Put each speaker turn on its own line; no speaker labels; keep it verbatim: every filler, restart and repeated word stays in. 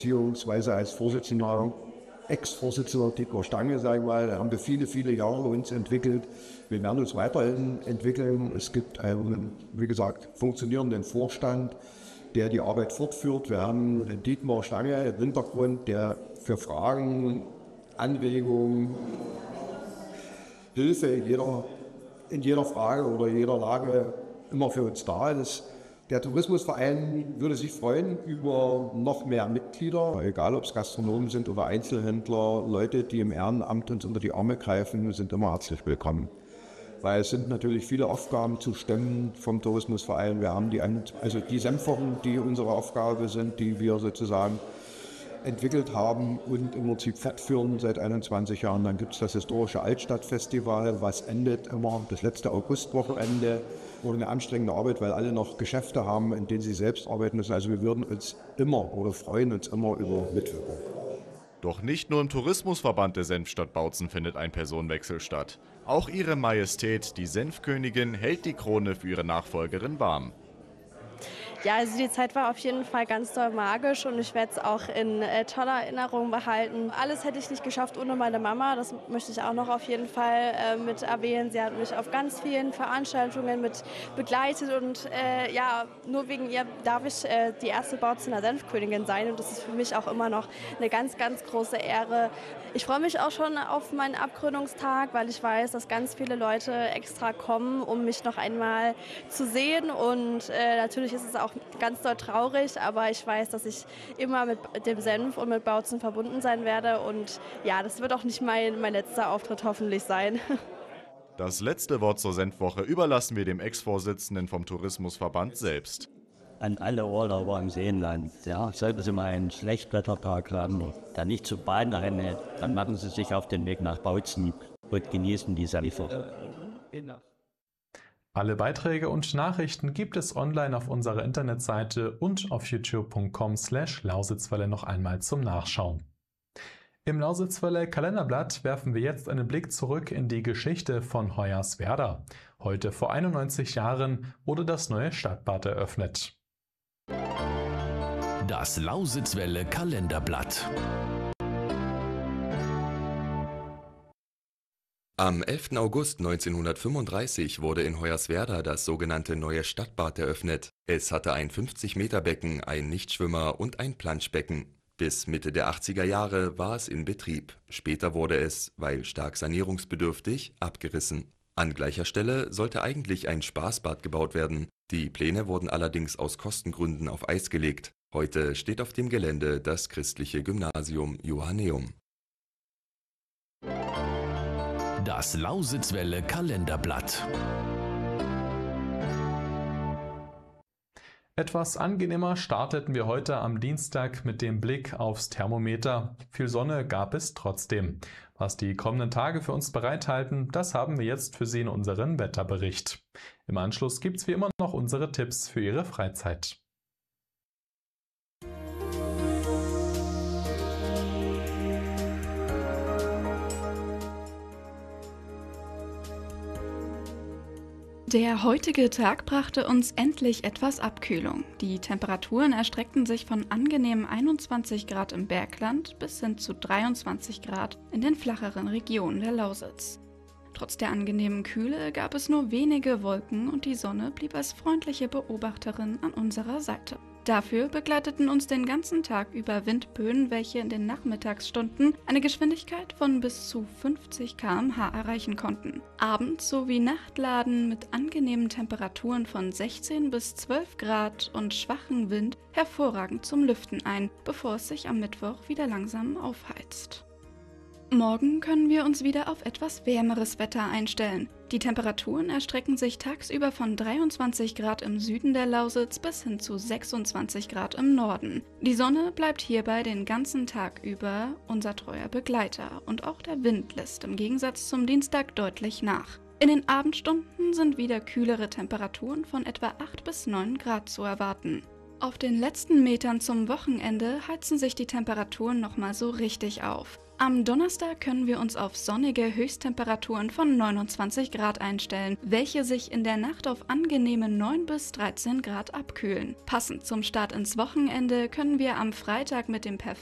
beziehungsweise als Vorsitzender, Ex-Vorsitzender Dietmar Stange, sagen wir mal, da haben wir viele, viele Jahre uns entwickelt. Wir werden uns weiterhin entwickeln. Es gibt einen, wie gesagt, funktionierenden Vorstand, der die Arbeit fortführt. Wir haben den Dietmar Stange im Hintergrund, der für Fragen, Anregungen, Hilfe in jeder, in jeder Frage oder jeder Lage immer für uns da ist. Der Tourismusverein würde sich freuen über noch mehr Mitglieder, egal ob es Gastronomen sind oder Einzelhändler, Leute, die im Ehrenamt uns unter die Arme greifen, sind immer herzlich willkommen. Weil es sind natürlich viele Aufgaben zu stemmen vom Tourismusverein. Wir haben die, also die Senfwochen, die unsere Aufgabe sind, die wir sozusagen entwickelt haben und im Prinzip fortführen seit einundzwanzig Jahren. Dann gibt es das historische Altstadtfestival, was endet immer das letzte Augustwochenende. Oder eine anstrengende Arbeit, weil alle noch Geschäfte haben, in denen sie selbst arbeiten müssen. Also wir würden uns immer oder freuen uns immer über Mitwirkung.
Doch nicht nur im Tourismusverband der Senfstadt Bautzen findet ein Personenwechsel statt. Auch Ihre Majestät, die Senfkönigin, hält die Krone für ihre Nachfolgerin warm.
Ja, also die Zeit war auf jeden Fall ganz doll magisch und ich werde es auch in äh, toller Erinnerung behalten. Alles hätte ich nicht geschafft ohne meine Mama, das möchte ich auch noch auf jeden Fall äh, mit erwähnen. Sie hat mich auf ganz vielen Veranstaltungen mit begleitet und äh, ja, nur wegen ihr darf ich äh, die erste Bautzener Senfkönigin sein und das ist für mich auch immer noch eine ganz, ganz große Ehre. Ich freue mich auch schon auf meinen Abkrönungstag, weil ich weiß, dass ganz viele Leute extra kommen, um mich noch einmal zu sehen und äh, natürlich ist es auch ganz doll traurig, aber ich weiß, dass ich immer mit dem Senf und mit Bautzen verbunden sein werde und ja, das wird auch nicht mein, mein letzter Auftritt hoffentlich sein.
Das letzte Wort zur Senfwoche überlassen wir dem Ex-Vorsitzenden vom Tourismusverband selbst.
An alle Urlauber im Seenland, ja, sollten Sie mal einen Schlechtwettertag haben, dann nicht zu Bahn rennen, dann machen Sie sich auf den Weg nach Bautzen und genießen die Senfwoche.
Alle Beiträge und Nachrichten gibt es online auf unserer Internetseite und auf youtube punkt com slash lausitzwelle noch einmal zum Nachschauen. Im Lausitzwelle Kalenderblatt werfen wir jetzt einen Blick zurück in die Geschichte von Hoyerswerda. Heute vor einundneunzig Jahren wurde das neue Stadtbad eröffnet.
Das Lausitzwelle Kalenderblatt.
Am elften August neunzehnhundertfünfunddreißig wurde in Hoyerswerda das sogenannte neue Stadtbad eröffnet. Es hatte ein fünfzig Meter Becken, einen Nichtschwimmer und ein Planschbecken. Bis Mitte der achtziger Jahre war es in Betrieb. Später wurde es, weil stark sanierungsbedürftig, abgerissen. An gleicher Stelle sollte eigentlich ein Spaßbad gebaut werden. Die Pläne wurden allerdings aus Kostengründen auf Eis gelegt. Heute steht auf dem Gelände das christliche Gymnasium Johanneum.
Das Lausitzwelle Kalenderblatt.
Etwas angenehmer starteten wir heute am Dienstag mit dem Blick aufs Thermometer. Viel Sonne gab es trotzdem. Was die kommenden Tage für uns bereithalten, das haben wir jetzt für Sie in unseren Wetterbericht. Im Anschluss gibt's wie immer noch unsere Tipps für Ihre Freizeit.
Der heutige Tag brachte uns endlich etwas Abkühlung. Die Temperaturen erstreckten sich von angenehmen einundzwanzig Grad im Bergland bis hin zu dreiundzwanzig Grad in den flacheren Regionen der Lausitz. Trotz der angenehmen Kühle gab es nur wenige Wolken und die Sonne blieb als freundliche Beobachterin an unserer Seite. Dafür begleiteten uns den ganzen Tag über Windböen, welche in den Nachmittagsstunden eine Geschwindigkeit von bis zu fünfzig Kilometer pro Stunde erreichen konnten. Abends sowie Nachtladen mit angenehmen Temperaturen von sechzehn bis zwölf Grad und schwachem Wind hervorragend zum Lüften ein, bevor es sich am Mittwoch wieder langsam aufheizt. Morgen können wir uns wieder auf etwas wärmeres Wetter einstellen. Die Temperaturen erstrecken sich tagsüber von dreiundzwanzig Grad im Süden der Lausitz bis hin zu sechsundzwanzig Grad im Norden. Die Sonne bleibt hierbei den ganzen Tag über unser treuer Begleiter und auch der Wind lässt im Gegensatz zum Dienstag deutlich nach. In den Abendstunden sind wieder kühlere Temperaturen von etwa acht bis neun Grad zu erwarten. Auf den letzten Metern zum Wochenende heizen sich die Temperaturen nochmal so richtig auf. Am Donnerstag können wir uns auf sonnige Höchsttemperaturen von neunundzwanzig Grad einstellen, welche sich in der Nacht auf angenehme neun bis dreizehn Grad abkühlen. Passend zum Start ins Wochenende können wir am Freitag mit dem perfekten